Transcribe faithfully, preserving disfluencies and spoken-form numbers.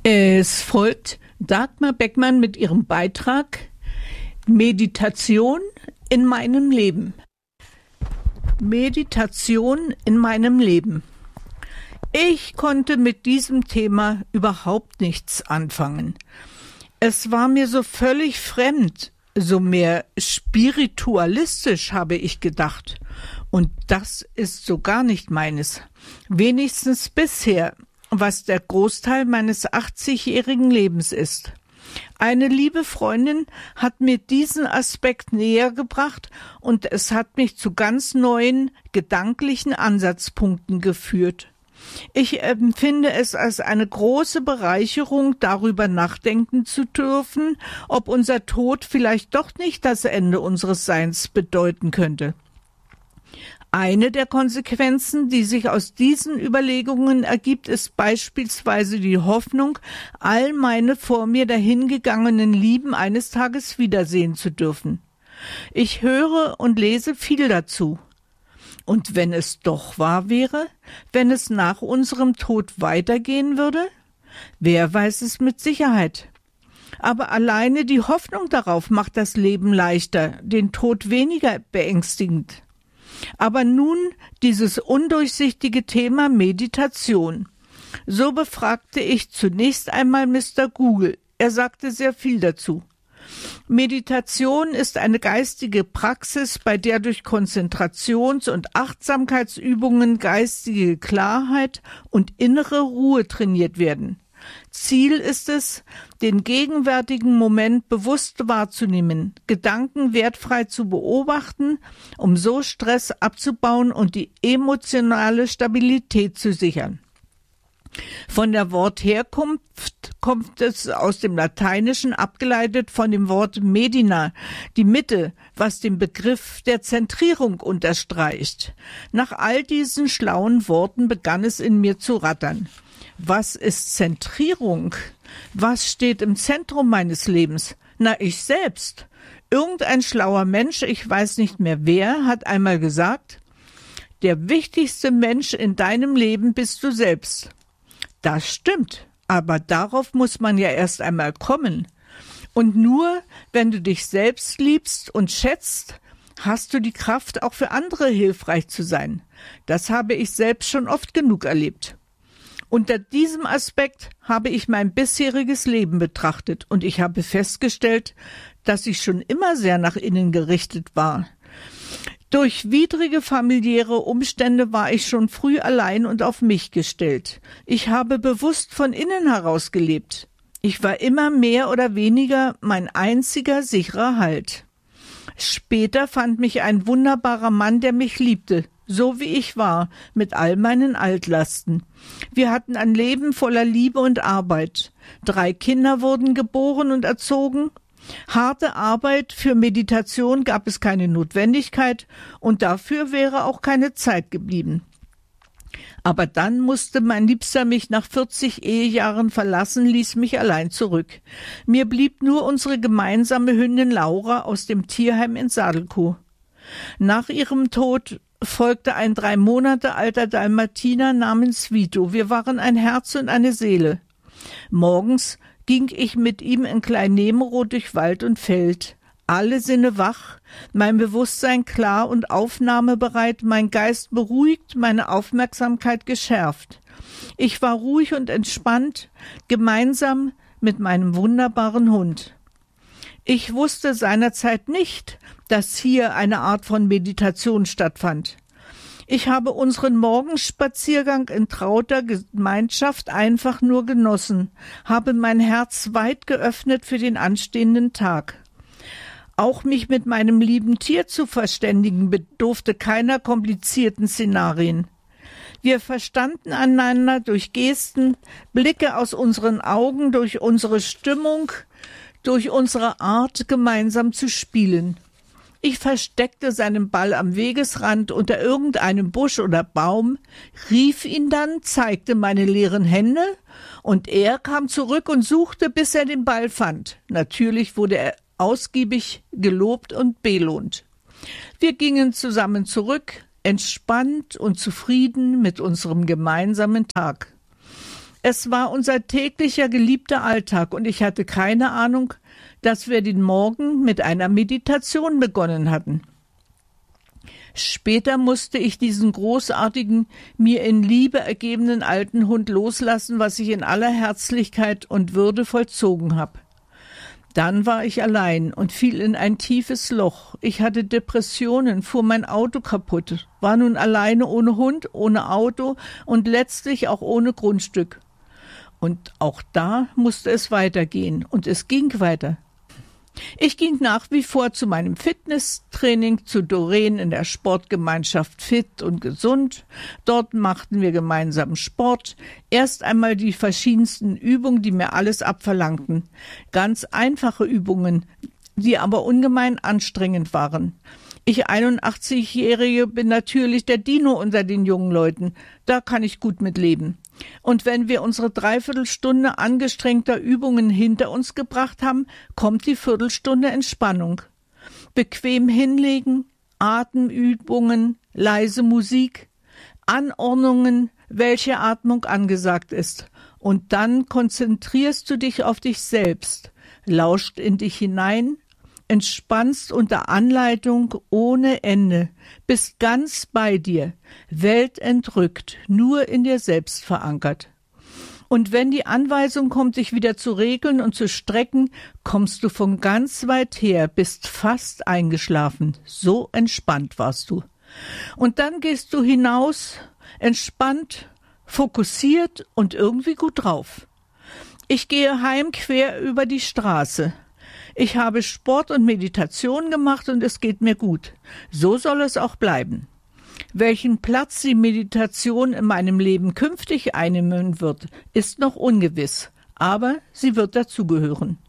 Es folgt Dagmar Beckmann mit ihrem Beitrag Meditation in meinem Leben. Meditation in meinem Leben. Ich konnte mit diesem Thema überhaupt nichts anfangen. Es war mir so völlig fremd, so mehr spiritualistisch, habe ich gedacht. Und das ist so gar nicht meines. Wenigstens bisher, was der Großteil meines achtzigjährigen Lebens ist. Eine liebe Freundin hat mir diesen Aspekt näher gebracht und es hat mich zu ganz neuen gedanklichen Ansatzpunkten geführt. Ich empfinde es als eine große Bereicherung, darüber nachdenken zu dürfen, ob unser Tod vielleicht doch nicht das Ende unseres Seins bedeuten könnte. Eine der Konsequenzen, die sich aus diesen Überlegungen ergibt, ist beispielsweise die Hoffnung, all meine vor mir dahingegangenen Lieben eines Tages wiedersehen zu dürfen. Ich höre und lese viel dazu. Und wenn es doch wahr wäre, wenn es nach unserem Tod weitergehen würde? Wer weiß es mit Sicherheit? Aber alleine die Hoffnung darauf macht das Leben leichter, den Tod weniger beängstigend. Aber nun dieses undurchsichtige Thema Meditation. So befragte ich zunächst einmal Mister Google. Er sagte sehr viel dazu. Meditation ist eine geistige Praxis, bei der durch Konzentrations- und Achtsamkeitsübungen geistige Klarheit und innere Ruhe trainiert werden. Ziel ist es, den gegenwärtigen Moment bewusst wahrzunehmen, Gedanken wertfrei zu beobachten, um so Stress abzubauen und die emotionale Stabilität zu sichern. Von der Wortherkunft kommt es aus dem Lateinischen abgeleitet von dem Wort Medina, die Mitte, was den Begriff der Zentrierung unterstreicht. Nach all diesen schlauen Worten begann es in mir zu rattern. Was ist Zentrierung? Was steht im Zentrum meines Lebens? Na, ich selbst. Irgendein schlauer Mensch, ich weiß nicht mehr wer, hat einmal gesagt, der wichtigste Mensch in deinem Leben bist du selbst. Das stimmt, aber darauf muss man ja erst einmal kommen. Und nur, wenn du dich selbst liebst und schätzt, hast du die Kraft, auch für andere hilfreich zu sein. Das habe ich selbst schon oft genug erlebt. Unter diesem Aspekt habe ich mein bisheriges Leben betrachtet und ich habe festgestellt, dass ich schon immer sehr nach innen gerichtet war. Durch widrige familiäre Umstände war ich schon früh allein und auf mich gestellt. Ich habe bewusst von innen heraus gelebt. Ich war immer mehr oder weniger mein einziger sicherer Halt. Später fand mich ein wunderbarer Mann, der mich liebte, so wie ich war, mit all meinen Altlasten. Wir hatten ein Leben voller Liebe und Arbeit. Drei Kinder wurden geboren und erzogen. Harte Arbeit, für Meditation gab es keine Notwendigkeit und dafür wäre auch keine Zeit geblieben. Aber dann musste mein Liebster mich nach vierzig Ehejahren verlassen, ließ mich allein zurück. Mir blieb nur unsere gemeinsame Hündin Laura aus dem Tierheim in Sadelkow. Nach ihrem Tod folgte ein drei Monate alter Dalmatiner namens Vito. Wir waren ein Herz und eine Seele. Morgens ging ich mit ihm in Klein-Nemerow durch Wald und Feld. Alle Sinne wach, mein Bewusstsein klar und aufnahmebereit, mein Geist beruhigt, meine Aufmerksamkeit geschärft. Ich war ruhig und entspannt, gemeinsam mit meinem wunderbaren Hund. Ich wusste seinerzeit nicht, dass hier eine Art von Meditation stattfand. Ich habe unseren Morgenspaziergang in trauter Gemeinschaft einfach nur genossen, habe mein Herz weit geöffnet für den anstehenden Tag. Auch mich mit meinem lieben Tier zu verständigen, bedurfte keiner komplizierten Szenarien. Wir verstanden einander durch Gesten, Blicke aus unseren Augen, durch unsere Stimmung, durch unsere Art, gemeinsam zu spielen. Ich versteckte seinen Ball am Wegesrand unter irgendeinem Busch oder Baum, rief ihn dann, zeigte meine leeren Hände, und er kam zurück und suchte, bis er den Ball fand. Natürlich wurde er ausgiebig gelobt und belohnt. Wir gingen zusammen zurück, entspannt und zufrieden mit unserem gemeinsamen Tag. Es war unser täglicher geliebter Alltag und ich hatte keine Ahnung, dass wir den Morgen mit einer Meditation begonnen hatten. Später musste ich diesen großartigen, mir in Liebe ergebenen alten Hund loslassen, was ich in aller Herzlichkeit und Würde vollzogen habe. Dann war ich allein und fiel in ein tiefes Loch. Ich hatte Depressionen, fuhr mein Auto kaputt, war nun alleine ohne Hund, ohne Auto und letztlich auch ohne Grundstück. Und auch da musste es weitergehen und es ging weiter. Ich ging nach wie vor zu meinem Fitnesstraining, zu Doreen in der Sportgemeinschaft Fit und Gesund. Dort machten wir gemeinsam Sport. Erst einmal die verschiedensten Übungen, die mir alles abverlangten. Ganz einfache Übungen, die aber ungemein anstrengend waren. Ich, einundachtzigjährige, bin natürlich der Dino unter den jungen Leuten. Da kann ich gut mit leben. Und wenn wir unsere Dreiviertelstunde angestrengter Übungen hinter uns gebracht haben, kommt die Viertelstunde Entspannung. Bequem hinlegen, Atemübungen, leise Musik, Anordnungen, welche Atmung angesagt ist. Und dann konzentrierst du dich auf dich selbst, lauscht in dich hinein, entspannst unter Anleitung ohne Ende, bist ganz bei dir, weltentrückt, nur in dir selbst verankert. Und wenn die Anweisung kommt, dich wieder zu regeln und zu strecken, kommst du von ganz weit her, bist fast eingeschlafen. So entspannt warst du. Und dann gehst du hinaus, entspannt, fokussiert und irgendwie gut drauf. Ich gehe heim quer über die Straße. Ich habe Sport und Meditation gemacht und es geht mir gut. So soll es auch bleiben. Welchen Platz die Meditation in meinem Leben künftig einnehmen wird, ist noch ungewiss, aber sie wird dazugehören.